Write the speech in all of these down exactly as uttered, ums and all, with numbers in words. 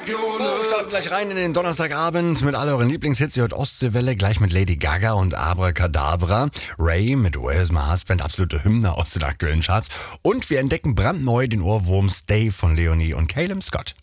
Wir starten gleich rein in den Donnerstagabend mit all euren Lieblingshits. Ihr hört Ostseewelle gleich mit Lady Gaga und Abracadabra. Ray mit Where's My Husband, absolute Hymne aus den aktuellen Charts. Und wir entdecken brandneu den Ohrwurm Stay von Leonie und Calum Scott.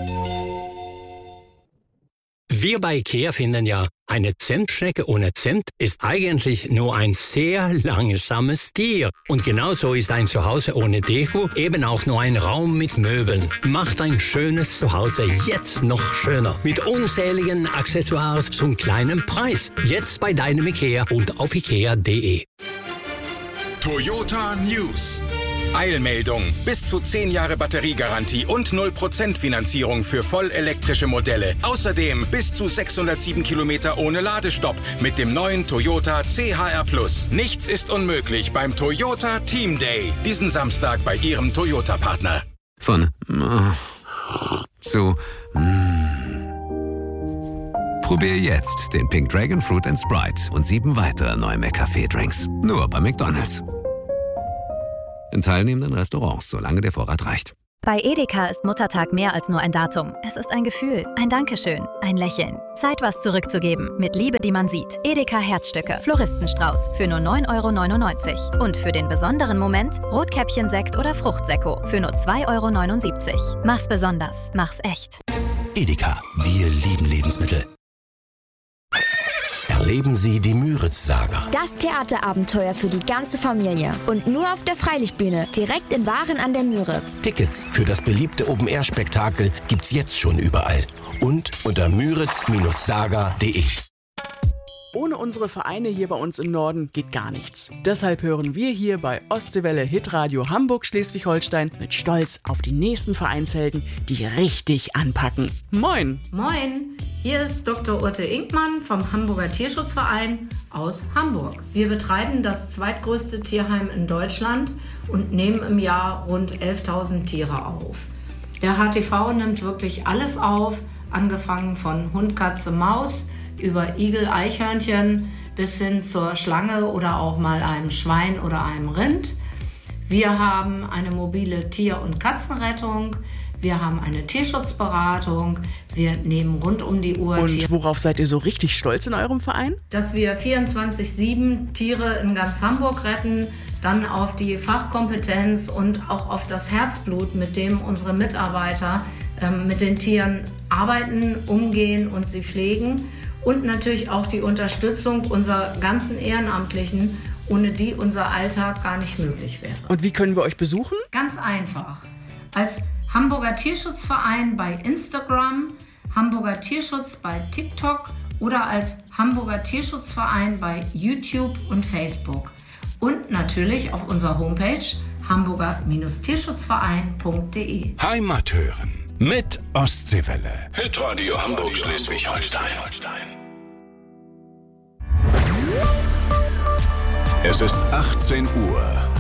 Wir bei IKEA finden ja, eine Zentschnecke ohne Zimt ist eigentlich nur ein sehr langsames Tier. Und genauso ist ein Zuhause ohne Deko eben auch nur ein Raum mit Möbeln. Macht ein schönes Zuhause jetzt noch schöner. Mit unzähligen Accessoires zum kleinen Preis. Jetzt bei deinem IKEA und auf ikea punkt de. Toyota News. Eilmeldung. Bis zu zehn Jahre Batteriegarantie und null Prozent Finanzierung für vollelektrische Modelle. Außerdem bis zu sechshundertsieben Kilometer ohne Ladestopp mit dem neuen Toyota C H R Plus. Nichts ist unmöglich beim Toyota Team Day. Diesen Samstag bei Ihrem Toyota-Partner. Von äh, zu äh. Probier jetzt den Pink Dragon Fruit and Sprite und sieben weitere neue McCafé-Drinks. Nur bei McDonald's. In teilnehmenden Restaurants, solange der Vorrat reicht. Bei Edeka ist Muttertag mehr als nur ein Datum. Es ist ein Gefühl, ein Dankeschön, ein Lächeln. Zeit, was zurückzugeben. Mit Liebe, die man sieht. Edeka Herzstücke. Floristenstrauß für nur neun Euro neunundneunzig. Und für den besonderen Moment Rotkäppchensekt oder Fruchtsekko für nur zwei Euro neunundsiebzig. Mach's besonders. Mach's echt. Edeka. Wir lieben Lebensmittel. Erleben Sie die Müritz-Saga. Das Theaterabenteuer für die ganze Familie. Und nur auf der Freilichtbühne, direkt in Waren an der Müritz. Tickets für das beliebte Open-Air-Spektakel gibt's jetzt schon überall. Und unter müritz saga punkt de. Ohne unsere Vereine hier bei uns im Norden geht gar nichts. Deshalb hören wir hier bei Ostseewelle Hitradio Hamburg-Schleswig-Holstein mit Stolz auf die nächsten Vereinshelden, die richtig anpacken. Moin! Moin! Hier ist Doktor Urte Inkmann vom Hamburger Tierschutzverein aus Hamburg. Wir betreiben das zweitgrößte Tierheim in Deutschland und nehmen im Jahr rund elftausend Tiere auf. Der H T V nimmt wirklich alles auf, angefangen von Hund, Katze, Maus, über Igel, Eichhörnchen bis hin zur Schlange oder auch mal einem Schwein oder einem Rind. Wir haben eine mobile Tier- und Katzenrettung. Wir haben eine Tierschutzberatung. Wir nehmen rund um die Uhr Und Tiere. worauf seid ihr so richtig stolz in eurem Verein? Dass wir vierundzwanzig sieben Tiere in ganz Hamburg retten, dann auf die Fachkompetenz und auch auf das Herzblut, mit dem unsere Mitarbeiter ähm, mit den Tieren arbeiten, umgehen und sie pflegen. Und natürlich auch die Unterstützung unserer ganzen Ehrenamtlichen, ohne die unser Alltag gar nicht möglich wäre. Und wie können wir euch besuchen? Ganz einfach. Als Hamburger Tierschutzverein bei Instagram, Hamburger Tierschutz bei TikTok oder als Hamburger Tierschutzverein bei YouTube und Facebook. Und natürlich auf unserer Homepage hamburger Tierschutzverein punkt de. Heimat hören mit Ostseewelle. Hitradio Hamburg Schleswig-Holstein. Es ist achtzehn Uhr.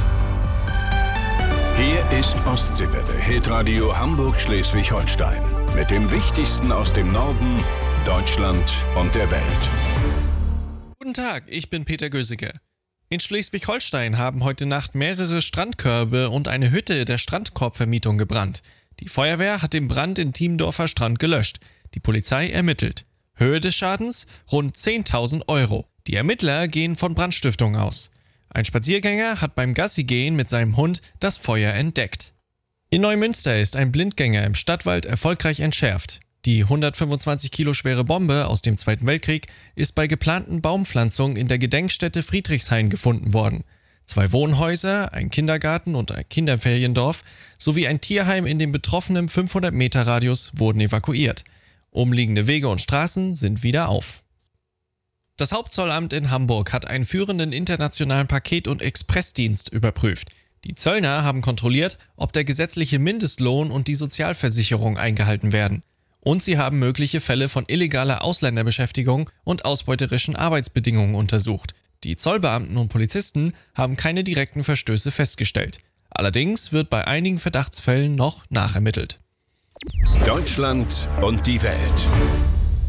Hier ist Ostseewelle, Hitradio Hamburg Schleswig-Holstein. Mit dem Wichtigsten aus dem Norden, Deutschland und der Welt. Guten Tag, ich bin Peter Gösicke. In Schleswig-Holstein haben heute Nacht mehrere Strandkörbe und eine Hütte der Strandkorbvermietung gebrannt. Die Feuerwehr hat den Brand in Thiemendorfer Strand gelöscht. Die Polizei ermittelt. Höhe des Schadens? Rund zehntausend Euro. Die Ermittler gehen von Brandstiftung aus. Ein Spaziergänger hat beim Gassigehen mit seinem Hund das Feuer entdeckt. In Neumünster ist ein Blindgänger im Stadtwald erfolgreich entschärft. Die hundertfünfundzwanzig Kilo schwere Bombe aus dem Zweiten Weltkrieg ist bei geplanten Baumpflanzungen in der Gedenkstätte Friedrichshain gefunden worden. Zwei Wohnhäuser, ein Kindergarten und ein Kinderferiendorf sowie ein Tierheim in dem betroffenen fünfhundert Meter Radius wurden evakuiert. Umliegende Wege und Straßen sind wieder auf. Das Hauptzollamt in Hamburg hat einen führenden internationalen Paket- und Expressdienst überprüft. Die Zöllner haben kontrolliert, ob der gesetzliche Mindestlohn und die Sozialversicherung eingehalten werden. Und sie haben mögliche Fälle von illegaler Ausländerbeschäftigung und ausbeuterischen Arbeitsbedingungen untersucht. Die Zollbeamten und Polizisten haben keine direkten Verstöße festgestellt. Allerdings wird bei einigen Verdachtsfällen noch nachermittelt. Deutschland und die Welt.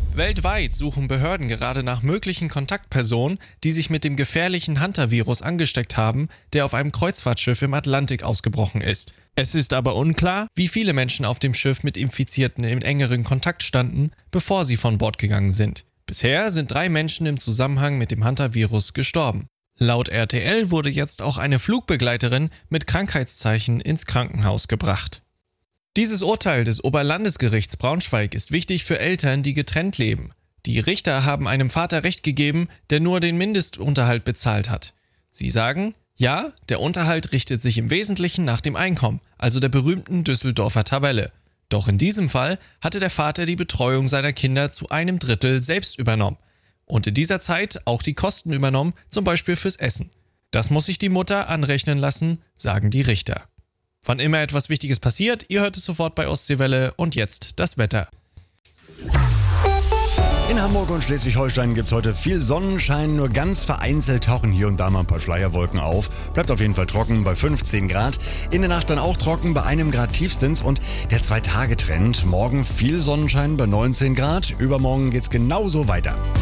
Weltweit suchen Behörden gerade nach möglichen Kontaktpersonen, die sich mit dem gefährlichen Hunter-Virus angesteckt haben, der auf einem Kreuzfahrtschiff im Atlantik ausgebrochen ist. Es ist aber unklar, wie viele Menschen auf dem Schiff mit Infizierten in engeren Kontakt standen, bevor sie von Bord gegangen sind. Bisher sind drei Menschen im Zusammenhang mit dem Hunter-Virus gestorben. Laut R T L wurde jetzt auch eine Flugbegleiterin mit Krankheitszeichen ins Krankenhaus gebracht. Dieses Urteil des Oberlandesgerichts Braunschweig ist wichtig für Eltern, die getrennt leben. Die Richter haben einem Vater Recht gegeben, der nur den Mindestunterhalt bezahlt hat. Sie sagen, ja, der Unterhalt richtet sich im Wesentlichen nach dem Einkommen, also der berühmten Düsseldorfer Tabelle. Doch in diesem Fall hatte der Vater die Betreuung seiner Kinder zu einem Drittel selbst übernommen und in dieser Zeit auch die Kosten übernommen, zum Beispiel fürs Essen. Das muss sich die Mutter anrechnen lassen, sagen die Richter. Wann immer etwas Wichtiges passiert, ihr hört es sofort bei Ostseewelle und jetzt das Wetter. In Hamburg und Schleswig-Holstein gibt es heute viel Sonnenschein, nur ganz vereinzelt tauchen hier und da mal ein paar Schleierwolken auf. Bleibt auf jeden Fall trocken bei fünfzehn Grad. In der Nacht dann auch trocken bei einem Grad tiefstens und der Zwei-Tage-Trend. Morgen viel Sonnenschein bei neunzehn Grad, übermorgen geht's genauso weiter.